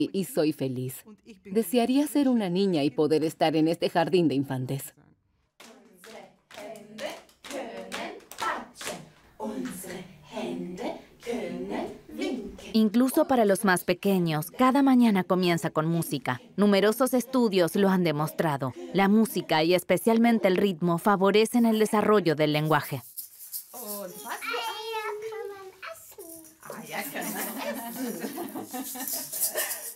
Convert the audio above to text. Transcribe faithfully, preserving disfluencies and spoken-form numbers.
y soy feliz. Desearía ser una niña y poder estar en este jardín de infantes. Incluso para los más pequeños, cada mañana comienza con música. Numerosos estudios lo han demostrado. La música y especialmente el ritmo favorecen el desarrollo del lenguaje. Eier kann man essen. Eier kann man essen.